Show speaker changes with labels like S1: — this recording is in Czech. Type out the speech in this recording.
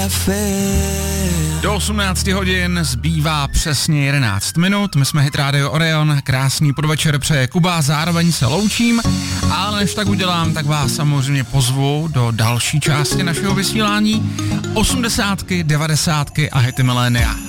S1: Do 18 hodin zbývá přesně 11 minut. My jsme Hit Radio Orion, krásný podvečer přeje Kuba, zároveň se loučím, ale než tak udělám, tak vás samozřejmě pozvu do další části našeho vysílání. 80, 90 a hity milénia.